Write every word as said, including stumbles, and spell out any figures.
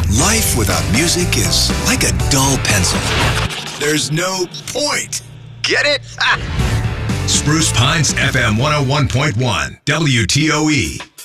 Life without music is like a dull pencil. There's no point. Get it? Spruce Pines F M one oh one point one, W T O E.